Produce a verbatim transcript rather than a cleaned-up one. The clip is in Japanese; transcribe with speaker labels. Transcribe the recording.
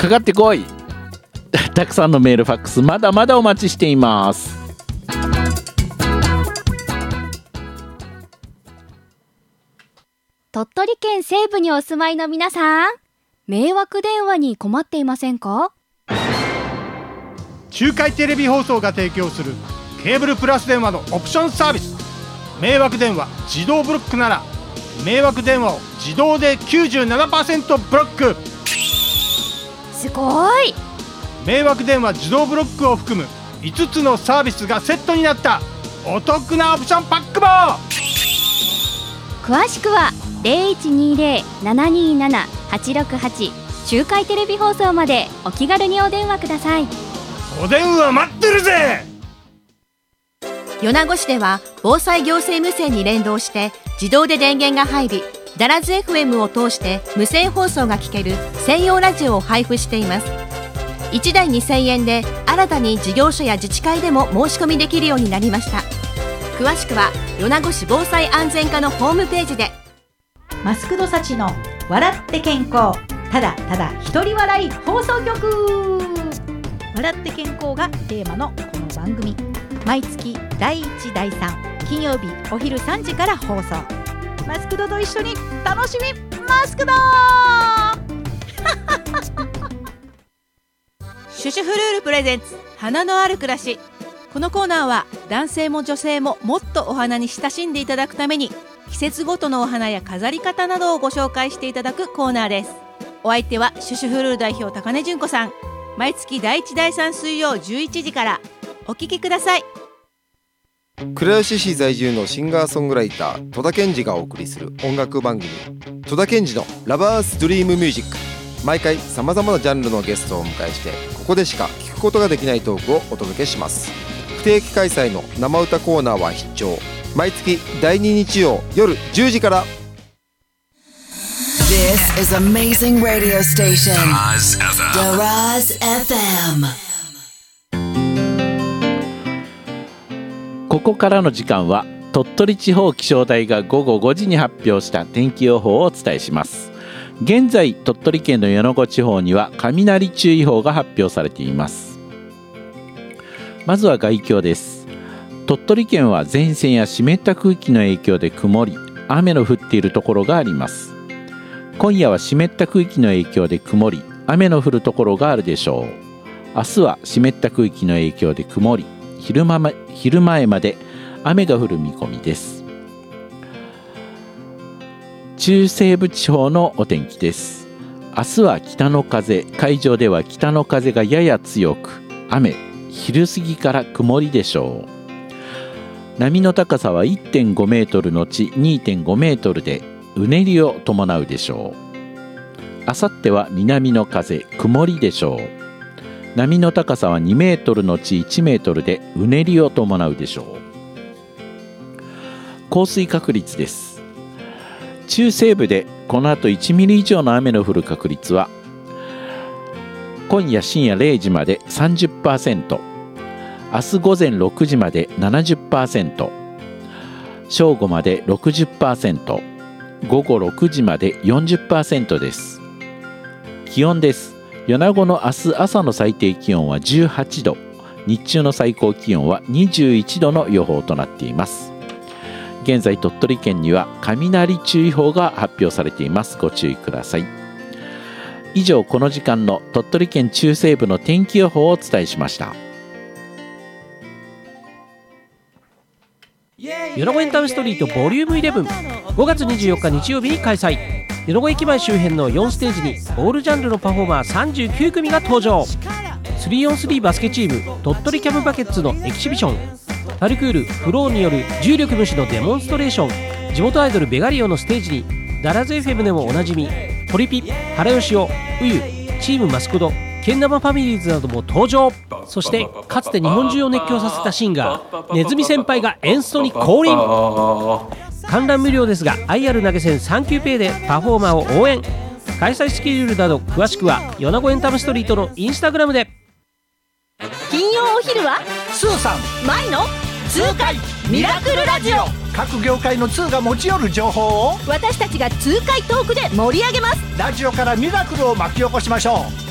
Speaker 1: かかってこい。たくさんのメールファックスまだまだお待ちしています。
Speaker 2: 鳥取県西部にお住まいの皆さん、迷惑電話に困っていませんか？
Speaker 3: 中海テレビ放送が提供するケーブルプラス電話のオプションサービス、迷惑電話自動ブロックなら迷惑電話を自動で きゅうじゅうななパーセント ブロック。
Speaker 2: すごい。
Speaker 3: 迷惑電話自動ブロックを含むいつつのサービスがセットになったお得なオプションパックも。
Speaker 2: 詳しくは ゼロいちにゼロ ななにーなな はちろくはち 中海テレビ放送までお気軽にお電話ください。
Speaker 3: お電話待ってるぜ。
Speaker 4: 米子市では防災行政無線に連動して自動で電源が入り、ダラズ エフエム を通して無線放送が聞ける専用ラジオを配布しています。いちだいにせんえんで新たに事業所や自治会でも申し込みできるようになりました。詳しくは米子市防災安全課のホームページで。
Speaker 5: マスクドサチの笑って健康、ただただ一人笑い放送局。笑って健康がテーマのこの番組、毎月だいいちだいさん金曜日お昼さんじから放送。マスクドと一緒に楽しみマスクド
Speaker 6: シュシュフルールプレゼンツ花のある暮らし。このコーナーは男性も女性ももっとお花に親しんでいただくために、季節ごとのお花や飾り方などをご紹介していただくコーナーです。お相手はシュシュフルール代表高根純子さん。毎月だいいちだいさん水曜じゅういちじからお聞きください。
Speaker 7: 倉吉市在住のシンガーソングライター戸田健二がお送りする音楽番組、戸田健二のラバーズドリームミュージック。毎回さまざまなジャンルのゲストをお迎えして、ここでしか聞くことができないトークをお届けします。不定期開催の生歌コーナーは必聴。毎月だいに日曜夜じゅうじから。
Speaker 8: This is amazing radio station Daraz エフエム。
Speaker 1: ここからの時間は鳥取地方気象台がごごごじに発表した天気予報をお伝えします。現在鳥取県の米子地方には雷注意報が発表されています。まずは概況です。鳥取県は前線や湿った空気の影響で曇り、雨の降っているところがあります。今夜は湿った空気の影響で曇り、雨の降るところがあるでしょう。明日は湿った空気の影響で曇り、昼間、昼前まで雨が降る見込みです。中西部地方のお天気です。明日は北の風、海上では北の風がやや強く、雨、昼過ぎから曇りでしょう。波の高さは いってんごメートルのち にてんごメートルでうねりを伴うでしょう。あさっては南の風、曇りでしょう。波の高さはにメートルのちいちメートルでうねりを伴うでしょう。降水確率です。中西部でこの後いちミリ以上の雨の降る確率は今夜深夜れいじまで さんじゅっパーセント、 明日午前ろくじまで ななじゅっパーセント、 正午まで ろくじゅっパーセント、 午後ろくじまで よんじゅっパーセント です。気温です。米子の明日朝の最低気温はじゅうはちど、日中の最高気温はにじゅういちどの予報となっています。現在鳥取県には雷注意報が発表されています。ご注意ください。以上、この時間の鳥取県中西部の天気予報をお伝えしました。
Speaker 9: 米子エンタメストリートボリュームイレブン、ごがつにじゅうよっか日曜日に開催。米子駅前周辺のよんステージにオールジャンルのパフォーマーさんじゅうきゅうくみが登場。 スリーオンスリー バスケチーム鳥取キャブバケッツのエキシビション、パルクールフローによる重力無視のデモンストレーション、地元アイドルベガリオのステージにダラズ エフエム でもおなじみポリピ、原義雄、ウユ、チームマスコド、けん玉ファミリーズなども登場。そしてかつて日本中を熱狂させたシンガーネズミ先輩がエンストに降臨。観覧無料ですが アイアール 投げ銭 サンキューペイでパフォーマーを応援。開催スケジュールなど詳しくは米子エンタメストリートのインスタグラムで。
Speaker 10: 金曜お昼は
Speaker 11: スーさん
Speaker 10: 舞の痛快ミラクルラジオ。
Speaker 11: 各業界の通が持ち寄る情報を
Speaker 10: 私たちが痛快トークで盛り上げます。
Speaker 11: ラジオからミラクルを巻き起こしましょう。